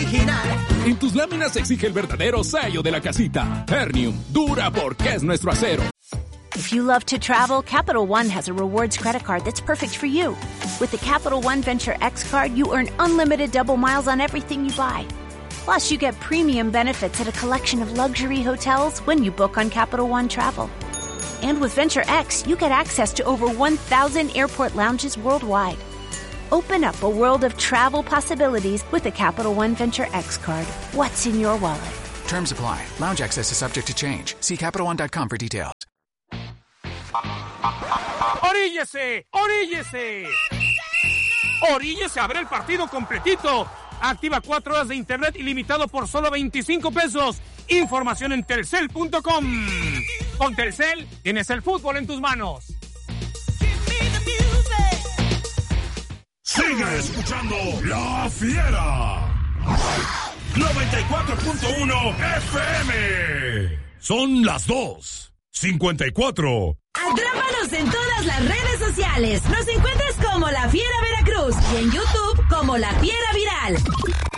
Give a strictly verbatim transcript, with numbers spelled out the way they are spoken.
original. En tus láminas se exige el verdadero sello de la casita. Ternium, dura porque es nuestro acero. If you love to travel, Capital One has a rewards credit card that's perfect for you. With the Capital One Venture X card, you earn unlimited double miles on everything you buy. Plus, you get premium benefits at a collection of luxury hotels when you book on Capital One Travel. And with Venture X, you get access to over one thousand airport lounges worldwide. Open up a world of travel possibilities with the Capital One Venture X card. What's in your wallet? Terms apply. Lounge access is subject to change. See Capital One dot com for details. ¡Oríllese! ¡Oríllese! ¡Oríllese a ver el partido completito! Activa cuatro horas de internet ilimitado por solo veinticinco pesos. Información en telcel punto com. Con Telcel tienes el fútbol en tus manos. Sigue escuchando La Fiera. noventa y cuatro punto uno F M. Son las dos cincuenta y cuatro. Atrápanos en todas las redes sociales. Nos encuentras como La Fiera Veracruz y en YouTube como La Fiera Viral.